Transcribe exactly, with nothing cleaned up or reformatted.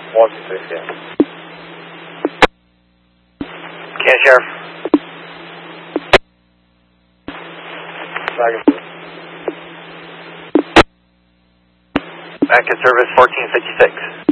one two six, yeah. Can Sheriff. Back in, Back in service fourteen fifty-six.